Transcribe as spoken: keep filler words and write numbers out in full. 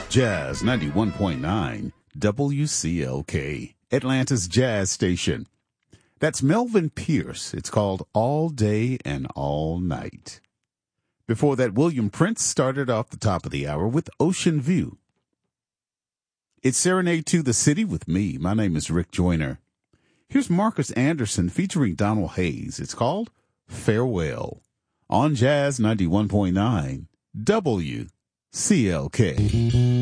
Jazz ninety-one point nine, W C L K, Atlanta's Jazz Station. That's Melvin Pierce. It's called All Day and All Night. Before that, William Prince started off the top of the hour with Ocean View. It's Serenade to the City with me. My name is Rick Joyner. Here's Marcus Anderson featuring Donald Hayes. It's called Farewell on Jazz ninety-one point nine, W C L K.